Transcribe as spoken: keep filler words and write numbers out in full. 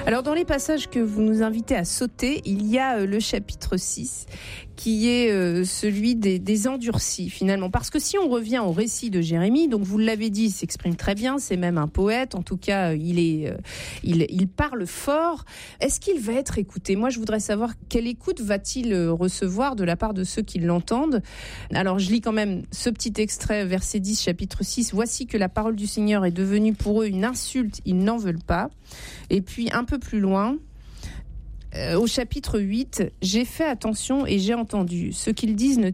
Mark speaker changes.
Speaker 1: Alors dans les passages que vous nous invitez à sauter, il y a euh, le chapitre six qui est euh, celui des, des endurcis finalement. Parce que si on revient au récit de Jérémie, donc vous l'avez dit, il s'exprime très bien, c'est même un poète, en tout cas il, est, euh, il, il parle fort. Est-ce qu'il va être écouté ? Moi je voudrais savoir quelle écoute va-t-il recevoir de la part de ceux qui l'entendent. Alors je lis quand même ce petit extrait, verset dix, chapitre six. « Voici que la parole du Seigneur est devenue pour eux une insulte, ils n'en veulent pas. » Et puis un peu plus loin, euh, au chapitre huit, « J'ai fait attention et j'ai entendu. Ce qu'ils disent ne